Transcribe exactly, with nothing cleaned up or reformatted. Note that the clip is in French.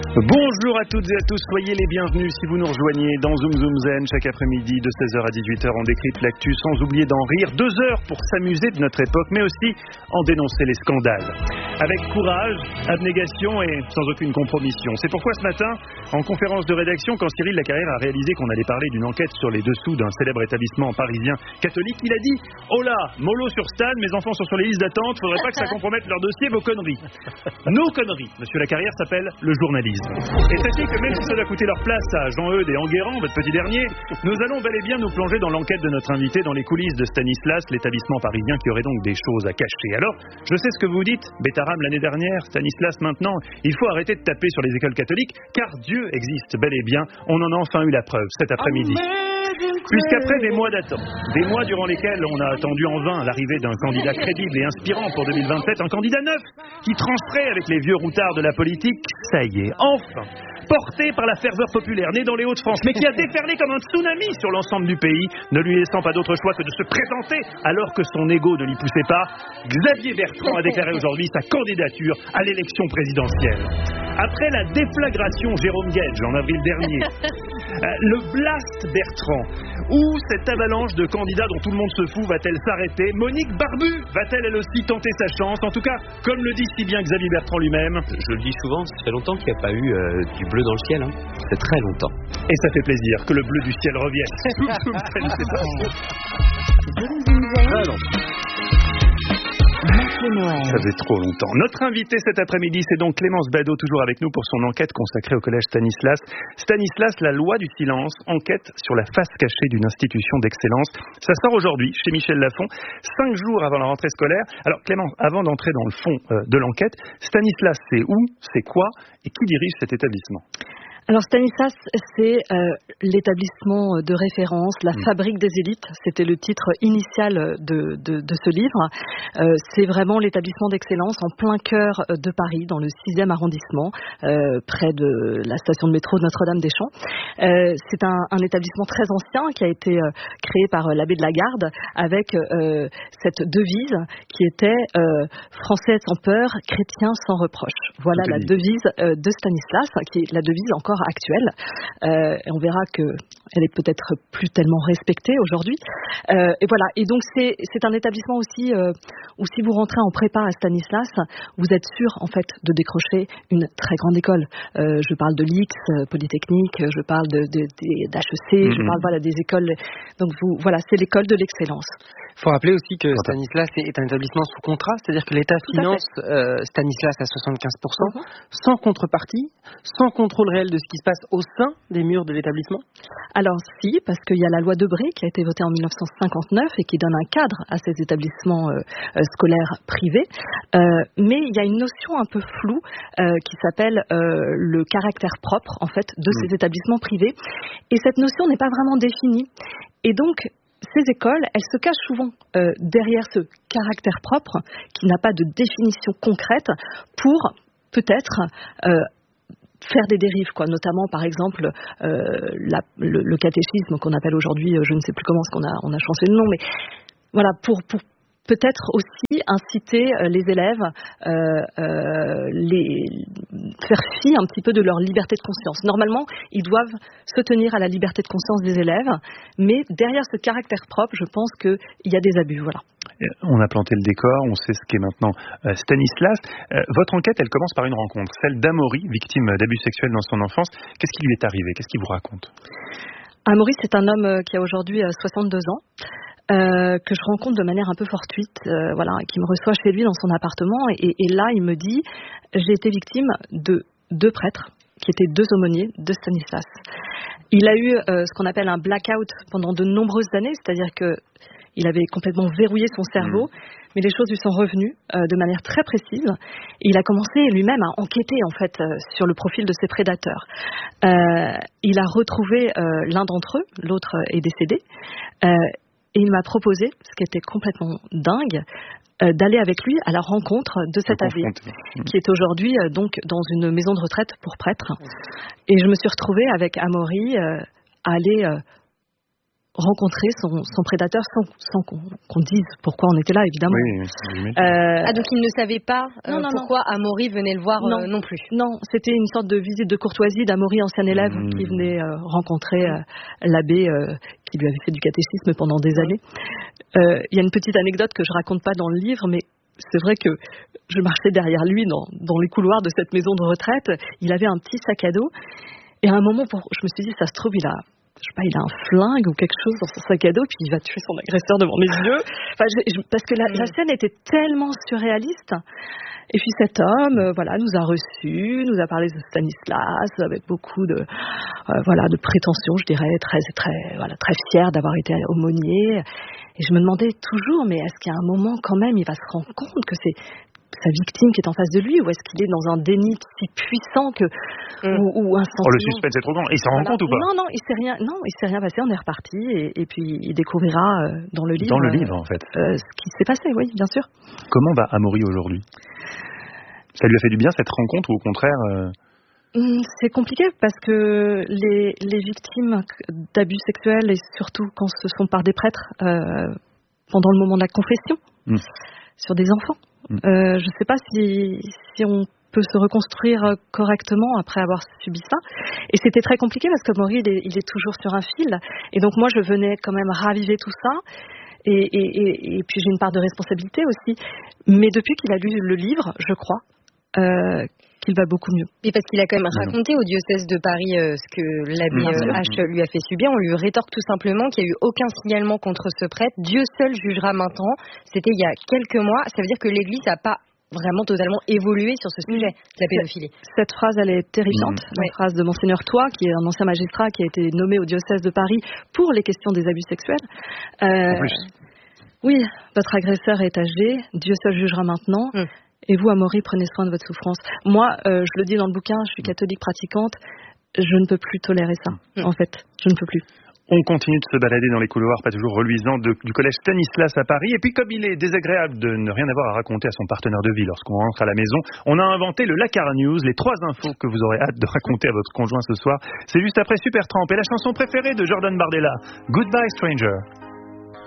Bonjour à toutes et à tous, soyez les bienvenus si vous nous rejoignez dans Zoom Zoom Zen. Chaque après-midi de seize heures à dix-huit heures, on décrypte l'actu sans oublier d'en rire. Deux heures pour s'amuser de notre époque, mais aussi en dénoncer les scandales. Avec courage, abnégation et sans aucune compromission. C'est pourquoi ce matin, en conférence de rédaction, quand Cyril Lacarrière a réalisé qu'on allait parler d'une enquête sur les dessous d'un célèbre établissement parisien catholique, il a dit « Oh là, mollo sur Stan, mes enfants sont sur les listes d'attente, faudrait pas que ça compromette leur dossier, vos conneries. » Nos conneries, monsieur Lacarrière, s'appelle le journalisme. Et sachez que même si ça doit coûter leur place à Jean-Eudes et Enguerrand, votre petit dernier, nous allons bel et bien nous plonger dans l'enquête de notre invité dans les coulisses de Stanislas, l'établissement parisien qui aurait donc des choses à cacher. Alors, je sais ce que vous dites, Bétaram l'année dernière, Stanislas maintenant, il faut arrêter de taper sur les écoles catholiques, car Dieu existe bel et bien, on en a enfin eu la preuve cet après-midi. Puisqu'après des mois d'attente, des mois durant lesquels on a attendu en vain l'arrivée d'un candidat crédible et inspirant pour deux mille vingt-sept, un candidat neuf qui trancherait avec les vieux routards de la politique, ça y est, enfin, porté par la ferveur populaire, né dans les Hauts-de-France, mais qui a déferlé comme un tsunami sur l'ensemble du pays, ne lui laissant pas d'autre choix que de se présenter alors que son ego ne l'y poussait pas, Xavier Bertrand a déclaré aujourd'hui sa candidature à l'élection présidentielle. Après la déflagration Jérôme Guedj en avril dernier, le blast Bertrand, où cette avalanche de candidats dont tout le monde se fout va-t-elle s'arrêter? Monique Barbu va-t-elle elle aussi tenter sa chance? En tout cas, comme le dit si bien Xavier Bertrand lui-même. Je le dis souvent, ça fait longtemps qu'il n'y a pas eu euh, du bleu dans le ciel. Hein. C'est très longtemps. Et ça fait plaisir que le bleu du ciel revienne. Très longtemps. Ça faisait trop longtemps. Notre invité cet après-midi, c'est donc Clémence Badaud, toujours avec nous pour son enquête consacrée au collège Stanislas. Stanislas, la loi du silence, enquête sur la face cachée d'une institution d'excellence. Ça sort aujourd'hui chez Michel Lafon, cinq jours avant la rentrée scolaire. Alors Clémence, avant d'entrer dans le fond euh, de l'enquête, Stanislas, c'est où, c'est quoi et qui dirige cet établissement? Alors Stanislas, c'est euh, l'établissement de référence, la mmh. fabrique des élites. C'était le titre initial de, de, de ce livre. Euh, c'est vraiment l'établissement d'excellence en plein cœur de Paris, dans le sixième arrondissement, euh, près de la station de métro de Notre-Dame-des-Champs. Euh, c'est un, un établissement très ancien qui a été euh, créé par l'abbé de la Garde avec euh, cette devise qui était euh, « Français sans peur, chrétiens sans reproche ». Voilà la devise euh, de Stanislas, qui est la devise encore actuelle. Euh, et on verra que elle est peut-être plus tellement respectée aujourd'hui. Euh, et voilà. Et donc c'est c'est un établissement aussi euh, où si vous rentrez en prépa à Stanislas, vous êtes sûr en fait de décrocher une très grande école. Euh, je parle de l'I X, euh, Polytechnique, je parle de, de, de d'H E C, mm-hmm. je parle voilà des écoles. Donc vous voilà, c'est l'école de l'excellence. Il faut rappeler aussi que Stanislas est un établissement sous contrat, c'est-à-dire que l'État finance euh, Stanislas à soixante-quinze pour cent, mmh. sans contrepartie, sans contrôle réel de ce qui se passe au sein des murs de l'établissement. Alors si, parce qu'il y a la loi Debré qui a été votée en dix-neuf cent cinquante-neuf et qui donne un cadre à ces établissements euh, euh, scolaires privés, euh, mais il y a une notion un peu floue euh, qui s'appelle euh, le caractère propre en fait de mmh. ces établissements privés, et cette notion n'est pas vraiment définie, et donc ces écoles, elles se cachent souvent euh, derrière ce caractère propre qui n'a pas de définition concrète pour peut-être euh, faire des dérives, quoi. Notamment par exemple euh, la, le, le catéchisme qu'on appelle aujourd'hui, je ne sais plus comment, parce qu'on a, on a changé de nom, mais voilà, pour, pour peut-être aussi inciter les élèves, euh, euh, les faire fi un petit peu de leur liberté de conscience. Normalement, ils doivent se tenir à la liberté de conscience des élèves, mais derrière ce caractère propre, je pense qu'il y a des abus. Voilà. On a planté le décor, on sait ce qu'est maintenant euh, Stanislas. Euh, votre enquête, elle commence par une rencontre, celle d'Amaury, victime d'abus sexuels dans son enfance. Qu'est-ce qui lui est arrivé? Qu'est-ce qu'il vous raconte? Amaury, c'est un homme qui a aujourd'hui soixante-deux ans. Euh, que je rencontre de manière un peu fortuite, euh, voilà, qui me reçoit chez lui dans son appartement, et, et là il me dit j'ai été victime de deux prêtres qui étaient deux aumôniers de Stanislas. Il a eu euh, ce qu'on appelle un blackout pendant de nombreuses années, c'est-à-dire que il avait complètement verrouillé son cerveau, mmh. mais les choses lui sont revenues euh, de manière très précise. Et il a commencé lui-même à enquêter en fait euh, sur le profil de ses prédateurs. Euh, il a retrouvé euh, l'un d'entre eux, l'autre est décédé. Euh, Et il m'a proposé, ce qui était complètement dingue, euh, d'aller avec lui à la rencontre de cet abbé, mmh. qui est aujourd'hui euh, donc dans une maison de retraite pour prêtres. Et je me suis retrouvée avec Amaury euh, à aller euh, rencontré son, son prédateur sans, sans qu'on, qu'on dise pourquoi on était là, évidemment. Oui, euh, ah, donc il ne savait pas euh, non, non, pourquoi non. Amaury venait le voir non. Euh, non plus. Non, c'était une sorte de visite de courtoisie d'Amaury, ancien élève, mmh. qui venait euh, rencontrer euh, l'abbé euh, qui lui avait fait du catéchisme pendant des années. Il euh, y a une petite anecdote que je raconte pas dans le livre, mais c'est vrai que je marchais derrière lui dans, dans les couloirs de cette maison de retraite. Il avait un petit sac à dos. Et à un moment, pour, je me suis dit, ça se trouve, il a... je sais pas, il a un flingue ou quelque chose dans son sac à dos, puis il va tuer son agresseur devant mes yeux. Enfin, je, je, parce que la, mmh. la scène était tellement surréaliste. Et puis cet homme, euh, voilà, nous a reçus, nous a parlé de Stanislas avec beaucoup de, euh, voilà, de prétention, je dirais, très, très, voilà, très fier d'avoir été aumônier. Et je me demandais toujours, mais est-ce qu'il y a un moment quand même, il va se rendre compte que c'est sa victime qui est en face de lui, ou est-ce qu'il est dans un déni si puissant que mmh. ou, ou un sentiment... Oh, le suspense est trop grand. Il s'en voilà. rend compte ou pas? Non, non, il s'est rien, non, il s'est rien passé. On est reparti et, et puis il découvrira euh, dans le livre. Dans le livre, en fait. Euh, ce qui s'est passé, oui, bien sûr. Comment va Amaury aujourd'hui? Ça lui a fait du bien cette rencontre ou au contraire euh... C'est compliqué parce que les, les victimes d'abus sexuels, et surtout quand ce sont par des prêtres, euh, pendant le moment de la confession, mmh. sur des enfants. Euh, je ne sais pas si, si on peut se reconstruire correctement après avoir subi ça. Et c'était très compliqué parce que Amaury, il est, il est toujours sur un fil. Et donc moi, je venais quand même raviver tout ça. Et, et, et, et puis j'ai une part de responsabilité aussi. Mais depuis qu'il a lu le livre, je crois, euh, qu'il va beaucoup mieux. Et parce qu'il a quand même raconté au diocèse de Paris euh, ce que l'abbé euh, H lui a fait subir. On lui rétorque tout simplement qu'il n'y a eu aucun signalement contre ce prêtre. Dieu seul jugera maintenant. C'était il y a quelques mois. Ça veut dire que l'Église n'a pas vraiment totalement évolué sur ce sujet de la pédophilie. Cette phrase, elle est terrifiante. Mmh. La ouais. phrase de Monseigneur Toit, qui est un ancien magistrat qui a été nommé au diocèse de Paris pour les questions des abus sexuels. Euh, en plus. Oui, votre agresseur est âgé. Dieu seul jugera maintenant. Mmh. Et vous, Amaury, prenez soin de votre souffrance. Moi, euh, je le dis dans le bouquin, je suis catholique pratiquante, je ne peux plus tolérer ça, mmh. en fait. Je ne peux plus. On continue de se balader dans les couloirs, pas toujours reluisants, de, du collège Stanislas à Paris. Et puis, comme il est désagréable de ne rien avoir à raconter à son partenaire de vie lorsqu'on rentre à la maison, on a inventé le Lacar News, les trois infos que vous aurez hâte de raconter à votre conjoint ce soir. C'est juste après Supertramp et la chanson préférée de Jordan Bardella, Goodbye Stranger.